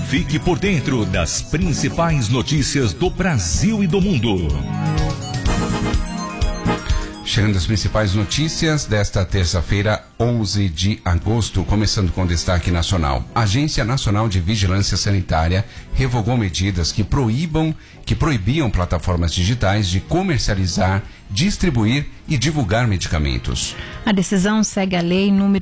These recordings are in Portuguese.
Fique por dentro das principais notícias do Brasil e do mundo. Chegando as principais notícias desta terça-feira, 11 de agosto, começando com destaque nacional. A Agência Nacional de Vigilância Sanitária revogou medidas que proibiam plataformas digitais de comercializar, distribuir e divulgar medicamentos. A decisão segue a lei número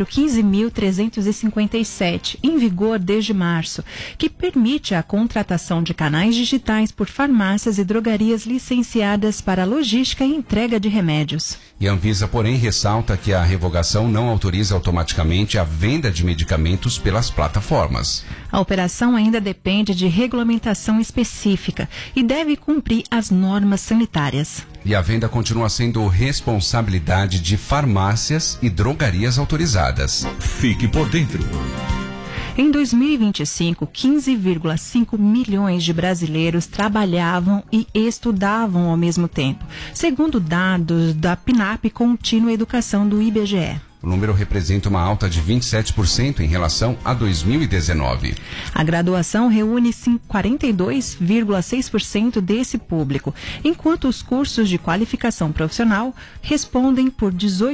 15.357, em vigor desde março, que permite a contratação de canais digitais por farmácias e drogarias licenciadas para logística e entrega de remédios. E a Anvisa, porém, ressalta que a revogação não autoriza automaticamente a venda de medicamentos pelas plataformas. A operação ainda depende de regulamentação específica e deve cumprir as normas sanitárias. E a venda continua sendo responsabilidade de farmácias e drogarias autorizadas. Fique por dentro. Em 2025, 15,5 milhões de brasileiros trabalhavam e estudavam ao mesmo tempo, segundo dados da PNAP Contínua Educação do IBGE. O número representa uma alta de 27% em relação a 2019. A graduação reúne 42,6% desse público, enquanto os cursos de qualificação profissional respondem por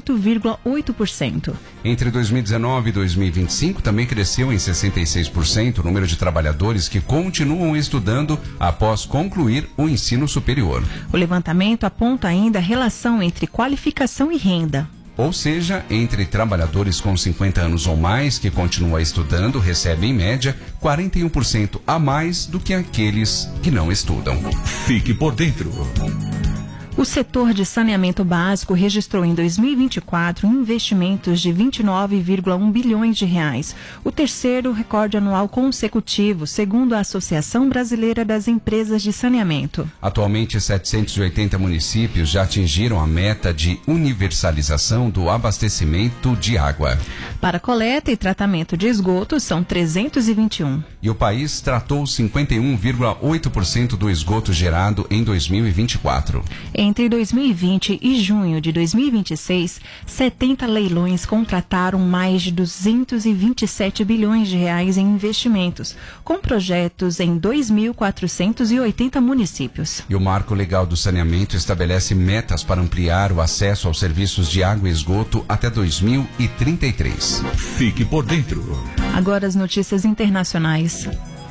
18,8%. Entre 2019 e 2025, também cresceu em 66% o número de trabalhadores que continuam estudando após concluir o ensino superior. O levantamento aponta ainda a relação entre qualificação e renda. Ou seja, entre trabalhadores com 50 anos ou mais que continuam estudando, recebem em média 41% a mais do que aqueles que não estudam. Fique por dentro. O setor de saneamento básico registrou em 2024 investimentos de 29,1 bilhões de reais, o terceiro recorde anual consecutivo, segundo a Associação Brasileira das Empresas de Saneamento. Atualmente, 780 municípios já atingiram a meta de universalização do abastecimento de água. Para coleta e tratamento de esgotos, são 321. E o país tratou 51,8% do esgoto gerado em 2024. Entre 2020 e junho de 2026, 70 leilões contrataram mais de 227 bilhões de reais em investimentos, com projetos em 2.480 municípios. E o Marco Legal do Saneamento estabelece metas para ampliar o acesso aos serviços de água e esgoto até 2033. Fique por dentro. Agora as notícias internacionais.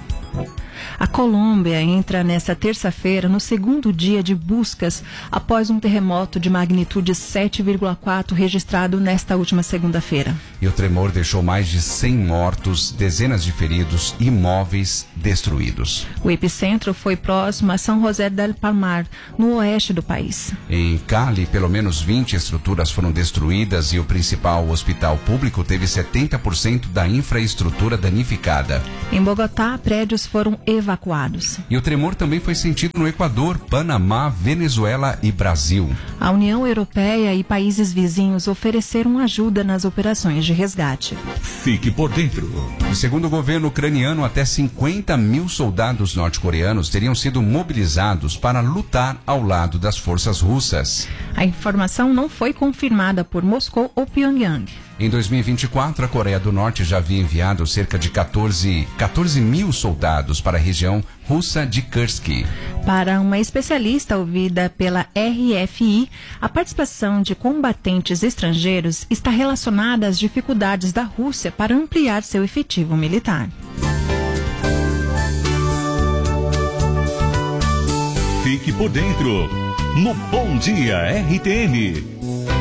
A Colômbia entra nesta terça-feira no segundo dia de buscas após um terremoto de magnitude 7,4 registrado nesta última segunda-feira. E o tremor deixou mais de 100 mortos, dezenas de feridos e imóveis destruídos. O epicentro foi próximo a São José del Palmar, no oeste do país. Em Cali, pelo menos 20 estruturas foram destruídas e o principal hospital público teve 70% da infraestrutura danificada. Em Bogotá, prédios foram evacuados. E o tremor também foi sentido no Equador, Panamá, Venezuela e Brasil. A União Europeia e países vizinhos ofereceram ajuda nas operações de resgate. Fique por dentro. E segundo o governo ucraniano, até 50 mil soldados norte-coreanos teriam sido mobilizados para lutar ao lado das forças russas. A informação não foi confirmada por Moscou ou Pyongyang. Em 2024, a Coreia do Norte já havia enviado cerca de 14 mil soldados para a região russa de Kursk. Para uma especialista ouvida pela RFI, a participação de combatentes estrangeiros está relacionada às dificuldades da Rússia para ampliar seu efetivo militar. Fique por dentro, no Bom Dia RTN.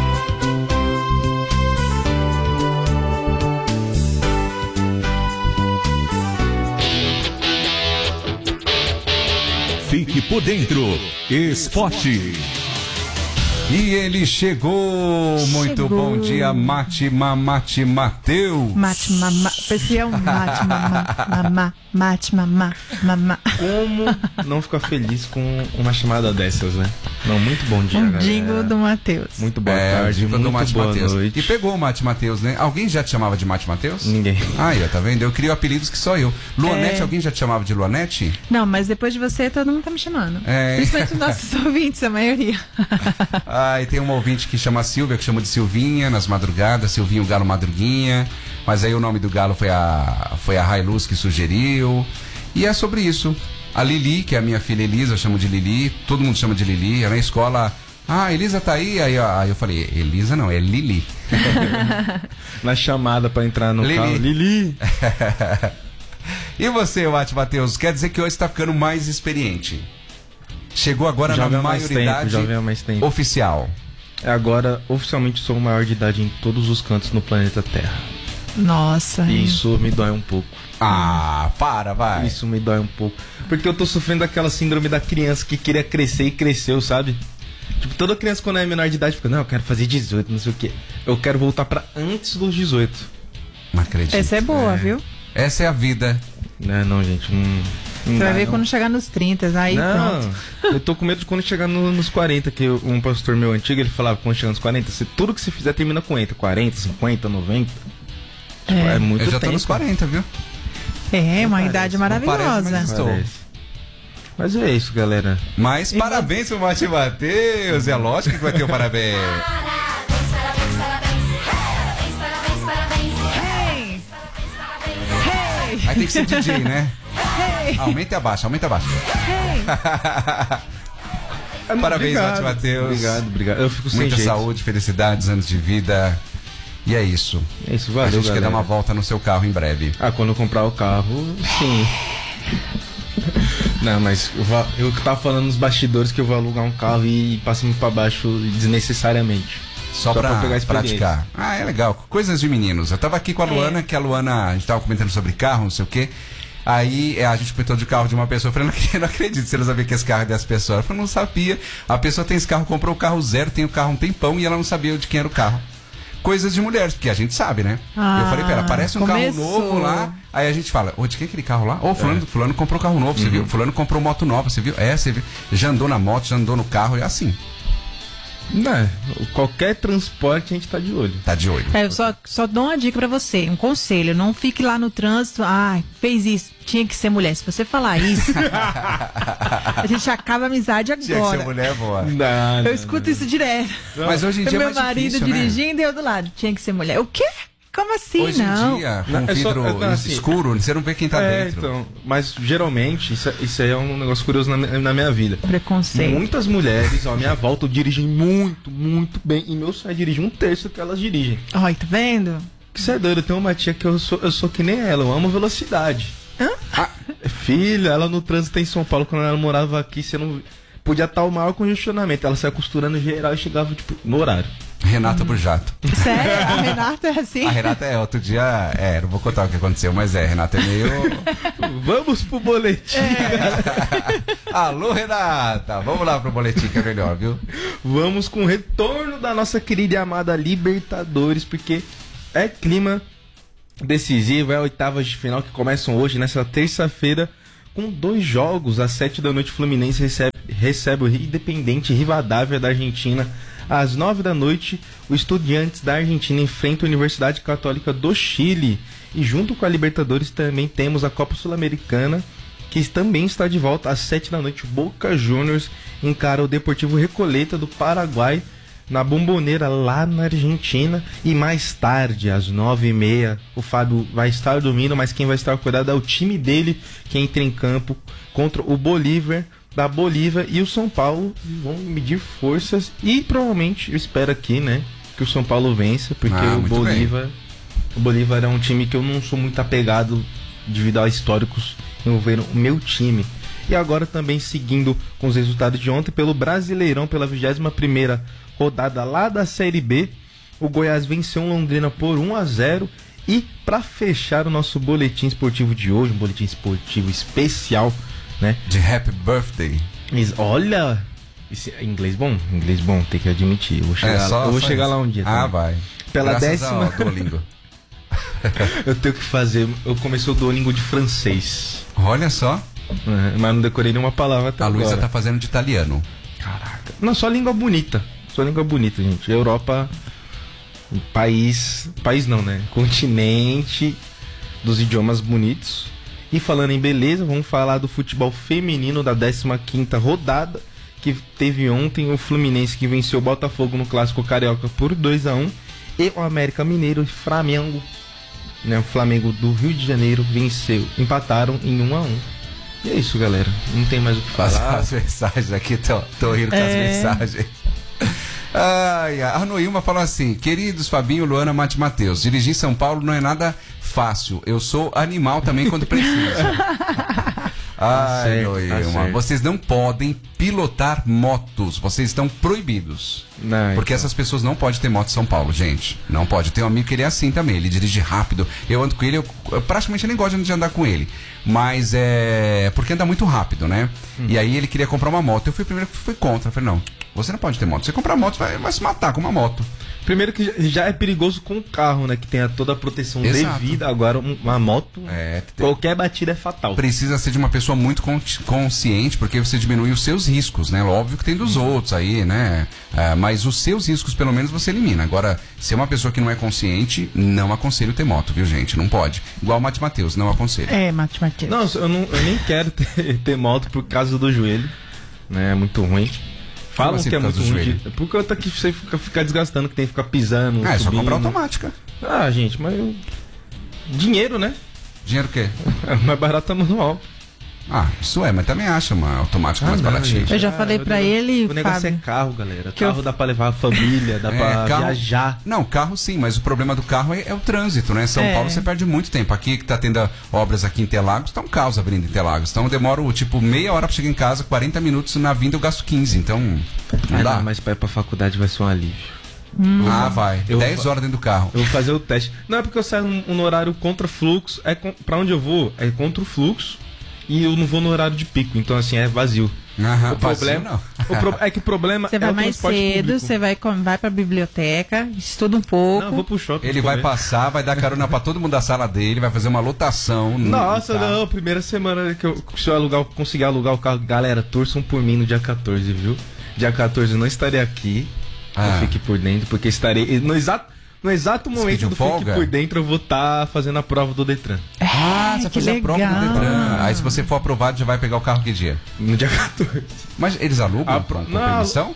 Fique por dentro, esporte. E ele chegou. Muito bom dia, Mate Mateus. Como não ficar feliz com uma chamada dessas, né? Não, muito bom dia, galera. Jingle do Matheus. Muito boa tarde, muito do Mate boa Mateus. noite. E pegou o Mate Mateus, né? Alguém já te chamava de Mate Mateus? Ninguém. Aí, tá vendo? Eu crio apelidos que só eu. Luanete, alguém já te chamava de Luanete? Não, mas depois de você, todo mundo tá me chamando. Principalmente os nossos ouvintes, a maioria. E tem uma ouvinte que chama Silvia, que chama de Silvinha nas madrugadas, Silvinho Galo Madruguinha. Mas aí o nome do galo foi a Railuz que sugeriu. E é sobre isso. A Lili, que é a minha filha Elisa, eu chamo de Lili, todo mundo chama de Lili. Na escola, Elisa tá aí? Aí eu falei, Elisa não, é Lili. Na chamada pra entrar no carro, Lili. E você, Wati Matheus, quer dizer que hoje está ficando mais experiente? Chegou agora já na maioridade já vem há mais tempo. Oficial. Agora, oficialmente, sou maior de idade em todos os cantos no planeta Terra. Nossa. E isso me dói um pouco. Vai. Isso me dói um pouco. Porque eu tô sofrendo daquela síndrome da criança que queria crescer e cresceu, sabe? Tipo, toda criança quando é menor de idade fica, não, eu quero fazer 18, não sei o quê. Eu quero voltar pra antes dos 18. Não acredito. Essa é boa, viu? Essa é a vida. Não, gente, não você vai ver quando chegar nos 30, aí pronto. Eu tô com medo de quando chegar nos 40, que um pastor meu antigo, ele falava, quando chegar nos 40, tudo que você fizer termina com 40, 50, 90. Tipo, é muito tempo. Eu já tô nos 40, viu? É, uma idade maravilhosa. Mas é isso, galera. Mas parabéns pro Wati Matheus. É lógico que vai ter o parabéns. Aí tem que ser DJ, né? Aumenta e abaixa, aumenta e abaixa. Parabéns, Wati Matheus. Obrigado. Eu fico sem muita jeito. Saúde, felicidades, anos de vida. E é isso. É isso, valeu, a gente galera. quer dar uma volta no seu carro em breve. Quando eu comprar o carro, sim. Não, mas eu tava falando nos bastidores que eu vou alugar um carro e ir pra cima e pra baixo desnecessariamente. Só pra pegar praticar. É legal. Coisas de meninos. Eu tava aqui com a Luana, que a Luana, a gente tava comentando sobre carro, não sei o quê. Aí a gente comentou de carro de uma pessoa. Eu falei, não acredito, você não sabia que esse carro é dessa pessoa. Eu falei, não sabia. A pessoa tem esse carro, comprou o carro zero, tem o carro um tempão e ela não sabia de quem era o carro. Coisas de mulheres, porque a gente sabe, né? Eu falei pra ela, parece um carro novo lá. Aí a gente fala, de quem é aquele carro lá? Fulano comprou carro novo, você viu? Fulano comprou moto nova, você viu? Você viu? Já andou na moto, já andou no carro, é assim. Não, qualquer transporte a gente tá de olho. Tá de olho. Eu só dou uma dica pra você, um conselho. Não fique lá no trânsito, fez isso, tinha que ser mulher. Se você falar isso, a gente acaba a amizade agora. Tinha que ser mulher, boa. Eu escuto isso direto. Mas hoje em dia é mais meu marido difícil, dirigindo e eu do lado. Tinha que ser mulher. O quê? Como assim? Hoje em dia, com vidro escuro, você não vê quem tá dentro. Então, mas geralmente, isso aí é um negócio curioso na minha vida. Preconceito. Muitas mulheres, à minha volta, dirigem muito, muito bem. E meu sonho é dirigir 1/3 que elas dirigem. Ai, tá vendo? Que você é doido, eu tenho uma tia que eu sou que nem ela, eu amo velocidade. Filha, ela no trânsito em São Paulo, quando ela morava aqui, você não podia estar o maior congestionamento. Ela saia costurando geral e chegava, no horário. Renata Burjato. Sério? A Renata é assim? A Renata outro dia, não vou contar o que aconteceu, mas a Renata é meio... Vamos pro boletim. Alô, Renata, vamos lá pro boletim que é melhor, viu? Vamos com o retorno da nossa querida e amada Libertadores, porque é clima decisivo, é oitavas de final que começam hoje, nessa terça-feira, com 2 jogos. Às 7 da noite, o Fluminense recebe o Independente Rivadavia da Argentina. Às 9 da noite, o Estudiantes da Argentina enfrenta a Universidade Católica do Chile. E junto com a Libertadores também temos a Copa Sul-Americana, que também está de volta. Às 7 da noite, o Boca Juniors encara o Deportivo Recoleta do Paraguai na Bombonera, lá na Argentina. E mais tarde, às 9h30, o Fábio vai estar dormindo, mas quem vai estar cuidado é o time dele, que entra em campo contra o Bolívar da Bolívia, e o São Paulo vão medir forças e provavelmente, eu espero aqui, né, que o São Paulo vença, porque o Bolívar é um time que eu não sou muito apegado devido a históricos envolveram o meu time. E agora também seguindo com os resultados de ontem pelo Brasileirão, pela 21ª rodada lá da Série B, o Goiás venceu o Londrina por 1-0. E para fechar o nosso boletim esportivo de hoje, um boletim esportivo especial, né? De Happy Birthday. Olha, inglês bom, tem que admitir. Eu vou chegar lá um dia. Vai. Pela Graças 10ª. ao Duolingo. Eu tenho que fazer. Eu comecei o Duolingo de francês. Olha só. Mas não decorei nenhuma palavra até agora. A Luísa tá fazendo de italiano. Caraca. Não, só língua bonita. Gente. Europa, país não, né? Continente dos idiomas bonitos. E falando em beleza, vamos falar do futebol feminino da 15ª rodada, que teve ontem o Fluminense, que venceu o Botafogo no Clássico Carioca por 2-1, e o América Mineiro e Flamengo, né, o Flamengo do Rio de Janeiro empataram em 1-1. E é isso, galera. Não tem mais o que falar. As mensagens aqui, tô rindo com as mensagens. A Noilma falou assim: queridos Fabinho, Luana, Mate Matheus, dirigir São Paulo não é nada fácil. Eu sou animal também quando preciso. Ai, Noilma, vocês não podem pilotar motos, vocês estão proibidos. Não, porque essas pessoas não podem ter moto em São Paulo, gente. Não pode. Eu tenho um amigo que ele é assim também, ele dirige rápido. Eu ando com ele, eu praticamente nem gosto de andar com ele. Mas é porque anda muito rápido, né? E aí ele queria comprar uma moto. Eu fui primeiro que fui contra. Eu falei, não, você não pode ter moto. Você comprar moto, vai se matar com uma moto. Primeiro que já é perigoso com o carro, né? Que tem toda a proteção devida. Agora uma moto, qualquer batida é fatal. Precisa ser de uma pessoa muito consciente, porque você diminui os seus riscos, né? Óbvio que tem dos outros aí, né? Mas os seus riscos, pelo menos, você elimina. Agora, se é uma pessoa que não é consciente, não aconselho ter moto, viu, gente? Não pode. Igual o Mate Matheus, não aconselho. Mate Matheus. Não, eu nem quero ter moto por causa do joelho, né? É muito ruim. Falam assim, que é muito ruim. Porque eu tô aqui, você fica desgastando, que tem que ficar pisando. É só comprar automática. Gente, mas dinheiro, né? Dinheiro o quê? É mais barato a manual. Isso mas também acha uma automática mais baratinha. Eu já falei pra ele, o negócio é carro, galera. Carro dá pra levar a família, dá pra viajar. Não, carro sim, mas o problema do carro é o trânsito, né? São Paulo você perde muito tempo. Aqui que tá tendo obras aqui em Interlagos, tá um caos abrindo Interlagos. Então eu demoro meia hora pra chegar em casa, 40 minutos na vinda eu gasto 15, então não dá. Não, mas pra ir pra faculdade vai ser um alívio. Vai. 10 horas dentro do carro. Eu vou fazer o teste. Não, é porque eu saio no horário contra fluxo. Pra onde eu vou é contra o fluxo. E eu não vou no horário de pico, então assim, é vazio. O problema é que o problema você vai mais cedo, você vai pra biblioteca, estuda um pouco. Não, eu vou pro shopping. Ele vai passar, vai dar carona pra todo mundo da sala dele, vai fazer uma lotação. Nossa, não, primeira semana que se eu conseguir alugar o carro, galera, torçam por mim no dia 14, viu? Dia 14 eu não estarei aqui, eu fique por dentro, porque estarei no exato momento do Fique por Dentro, eu vou estar fazendo a prova do Detran. Você vai fazer a prova do Detran. Aí se você for aprovado, já vai pegar o carro que dia? No dia 14. Mas eles alugam com permissão?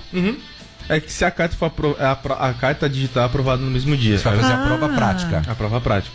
É que se a carta for a carta digital é aprovada no mesmo dia. Você vai fazer a prova prática. A prova prática.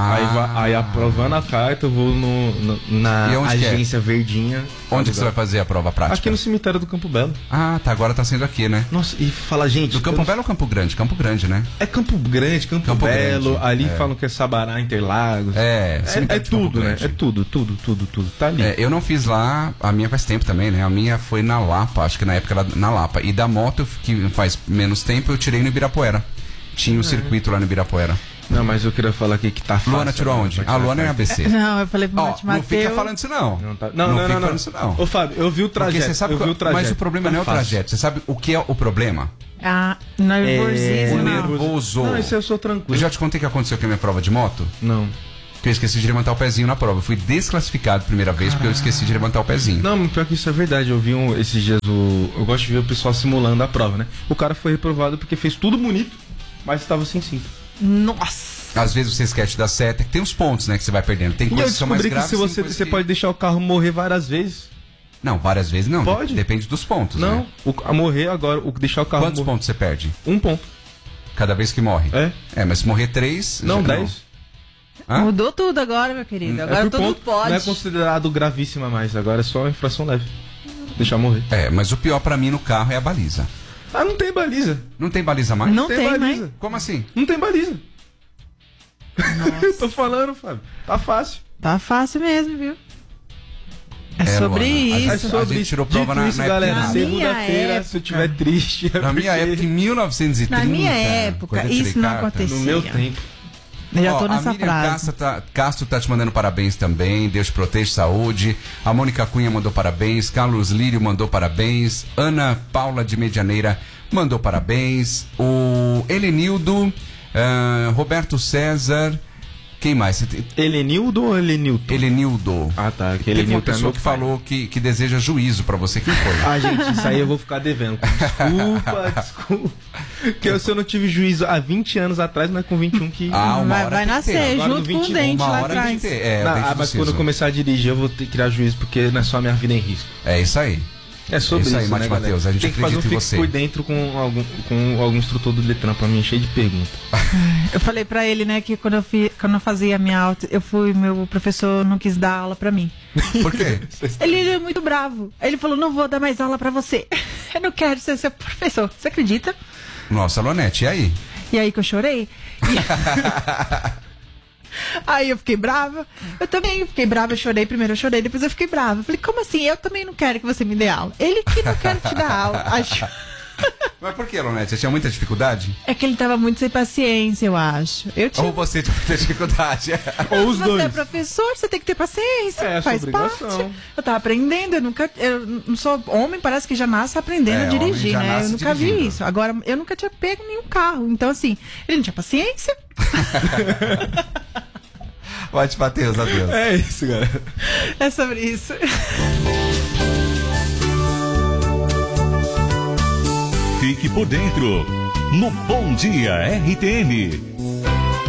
Aí aprovando a carta, eu vou na agência verdinha. Onde que você vai fazer a prova prática? Aqui no cemitério do Campo Belo. Agora tá sendo aqui, né? Nossa, e fala, gente... Do Campo Belo ou Campo Grande? Campo Grande, né? É Campo Grande, Campo Belo. Ali falam que é Sabará, Interlagos. É tudo, né? É tudo. Tá ali. Eu não fiz lá, a minha faz tempo também, né? A minha foi na Lapa, acho que na época na Lapa. E da moto, que faz menos tempo, eu tirei no Ibirapuera. Tinha um circuito lá no Ibirapuera. Não, mas eu queria falar aqui que tá fácil. Luana tirou onde? A Luana é ABC. Não, eu falei pro Mate Não Matheus. fica falando isso não. Não fica falando isso não. Ô Fábio, eu vi o trajeto. Você sabe mas o problema não é o trajeto. Você sabe o que é o problema? Nervosismo. O nervoso. Não, isso eu sou tranquilo. Eu já te contei o que aconteceu com a minha prova de moto? Não. Que eu esqueci de levantar o pezinho na prova. Eu fui desclassificado primeira vez porque eu esqueci de levantar o pezinho. Não, pior que isso é verdade. Eu vi esses dias eu gosto de ver o pessoal simulando a prova, né? O cara foi reprovado porque fez tudo bonito, mas estava sem cinto. Nossa! Às vezes você esquece da seta, que tem uns pontos, né, que você vai perdendo. Tem coisas que são mais graves. Que você pode deixar o carro morrer várias vezes. Não, várias vezes não. Pode. Depende dos pontos, não, né? A morrer agora, deixar o carro Quantos pontos você perde? 1 ponto. Cada vez que morre? Mas se morrer 3... Não, 10. Mudou tudo agora, meu querido. Agora tudo pode. Não é considerado gravíssima mais, agora é só infração leve. Deixar morrer. Mas o pior pra mim no carro é a baliza. Não tem baliza. Não tem baliza mais? Não tem baliza. Mais. Como assim? Não tem baliza. Tô falando, Fábio. Tá fácil. Tá fácil mesmo, viu? É sobre Luana, isso. A gente tirou prova na época. Galera, segunda-feira, se eu tiver triste... Na minha época, em 1930... Na minha época, isso não acontecia. No meu tempo. Eu já tô nessa a Miriam frase. Castro tá te mandando parabéns também. Deus te proteja, saúde. A Mônica Cunha mandou parabéns. Carlos Lírio mandou parabéns. Ana Paula de Medianeira mandou parabéns. O Helenildo, Roberto César. Quem mais? Helenildo ou Helenilton? Helenildo. Tá. Teve uma pessoa que falou que deseja juízo pra você. Quem foi? Gente, isso aí eu vou ficar devendo. Desculpa. Porque se eu não tive juízo há 20 anos atrás, não é com 21 que... vai nascer junto com o dente lá atrás. Mas quando eu começar a dirigir, eu vou ter que criar juízo, porque não é só a minha vida em risco. É isso aí. É sobre isso aí, né, Matheus, a gente tem que fazer um acredita em Fique você. por Dentro com algum instrutor do Detran pra mim, cheio de perguntas. Eu falei pra ele, né, que quando eu fazia a minha aula, meu professor não quis dar aula pra mim. Por quê? Ele é muito bravo. Aí ele falou, não vou dar mais aula pra você. Eu não quero ser seu professor. Você acredita? Nossa, Lonete, e aí? E aí que eu chorei. Aí eu fiquei brava. Eu também fiquei brava, eu chorei. Primeiro eu chorei, depois eu fiquei brava. Eu falei, como assim? Eu também não quero que você me dê aula. Ele que não quer te dar aula. Acho... Mas por que, Lonete? Você tinha muita dificuldade? É que ele tava muito sem paciência, eu acho. Ou você tinha muita dificuldade? Ou os você dois. é professor, você tem que ter paciência. É, faz obrigação. parte. Eu tava aprendendo, eu não sou homem, parece que já nasce aprendendo a dirigir, homem já né? nasce Eu nunca vi dirigindo. isso. Agora, eu nunca tinha pego nenhum carro. Então, assim, ele não tinha paciência. Vai, Matheus, adeus. É isso, galera. É sobre isso. Fique por dentro no Bom Dia RTN.